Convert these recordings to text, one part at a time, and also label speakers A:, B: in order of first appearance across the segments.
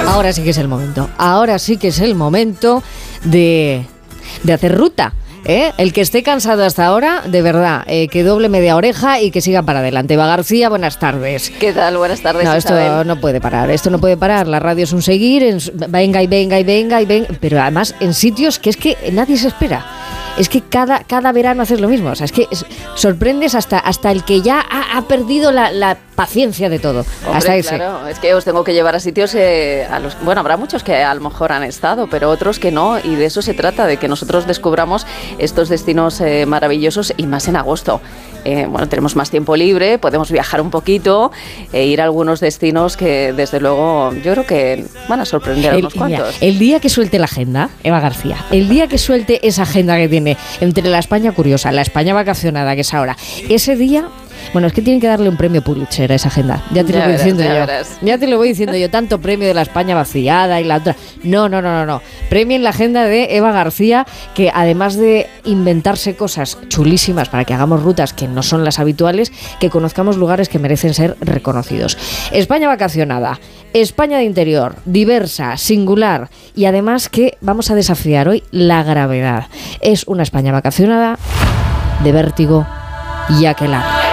A: Ahora sí que es el momento. Ahora sí que es el momento de hacer ruta. El que esté cansado hasta ahora, de verdad, que doble media oreja y que siga para adelante. Eva García, buenas tardes.
B: ¿Qué tal? Buenas tardes,
A: No,
B: Isabel.
A: esto no puede parar, La radio es un seguir, venga y venga y venga y venga, pero además en sitios que es que nadie se espera. Es que cada verano haces lo mismo. O sea, es que sorprendes hasta el que ya ha perdido la paciencia de todo.
B: Hombre,
A: hasta ese.
B: Claro, es que os tengo que llevar a sitios bueno, habrá muchos que a lo mejor han estado, pero otros que no, y de eso se trata, de que nosotros descubramos estos destinos maravillosos, y más en agosto. Bueno, tenemos más tiempo libre, podemos viajar un poquito e ir a algunos destinos que desde luego yo creo que van a sorprender a unos cuantos.
A: Mira, el día que suelte la agenda, Eva García, el día que suelte esa agenda que tiene entre la España curiosa, la España vacacionada, que es ahora, ese día... Bueno, es que tienen que darle un premio Pulitzer a esa agenda. Ya te lo voy diciendo yo. Ya te lo voy diciendo yo. Tanto premio de la España vaciada y la otra. No. Premio en la agenda de Eva García, que además de inventarse cosas chulísimas para que hagamos rutas que no son las habituales, que conozcamos lugares que merecen ser reconocidos. España vacacionada, España de interior, diversa, singular, y además que vamos a desafiar hoy la gravedad. Es una España vacacionada de vértigo y aquelarre.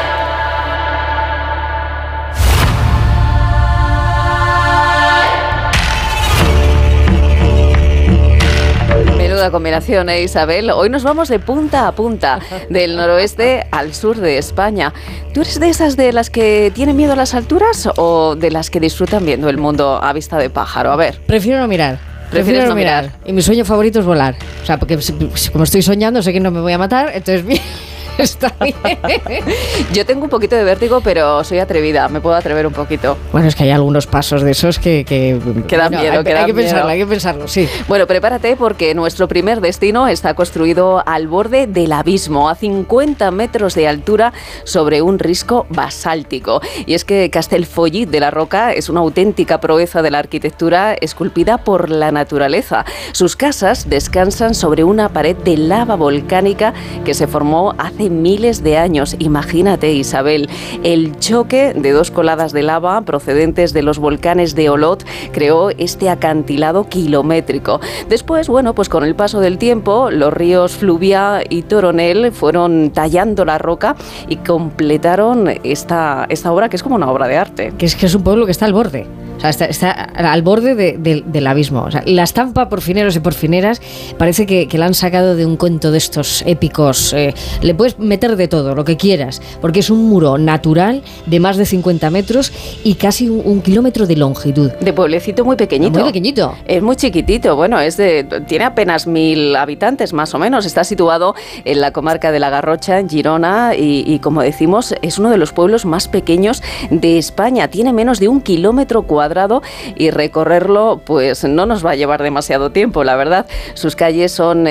B: Combinación, Isabel. Hoy nos vamos de punta a punta, del noroeste al sur de España. ¿Tú eres de esas de las que tienen miedo a las alturas o de las que disfrutan viendo el mundo a vista de pájaro? A ver.
A: Prefiero no mirar.
B: ¿Prefieres no mirar?
A: Y mi sueño favorito es volar. O sea, porque como estoy soñando, sé que no me voy a matar, entonces bien. Está bien.
B: Yo tengo un poquito de vértigo, pero soy atrevida, me puedo atrever un poquito.
A: Bueno, es que hay algunos pasos de esos que
B: dan miedo,
A: hay que pensarlo, sí.
B: Bueno, prepárate porque nuestro primer destino está construido al borde del abismo, a 50 metros de altura sobre un risco basáltico. Y es que Castellfollit de la Roca es una auténtica proeza de la arquitectura esculpida por la naturaleza. Sus casas descansan sobre una pared de lava volcánica que se formó hace miles de años. Imagínate, Isabel, el choque de dos coladas de lava procedentes de los volcanes de Olot creó este acantilado kilométrico. Después, bueno, pues con el paso del tiempo, los ríos Fluvia y Toronel fueron tallando la roca y completaron esta obra, que es como una obra de arte.
A: Que es un pueblo que está al borde. O sea, está al borde del abismo. O sea, la estampa, porfineros y porfineras, parece que la han sacado de un cuento de estos épicos. Le puedes meter de todo, lo que quieras, porque es un muro natural de más de 50 metros y casi un kilómetro de longitud.
B: De pueblecito muy pequeñito.
A: Muy pequeñito.
B: Es muy chiquitito. Bueno, tiene apenas 1.000 habitantes, más o menos. Está situado en la comarca de la Garrocha, en Girona, y como decimos, es uno de los pueblos más pequeños de España. Tiene menos de 1 kilómetro cuadrado y recorrerlo pues no nos va a llevar demasiado tiempo, la verdad. Sus calles son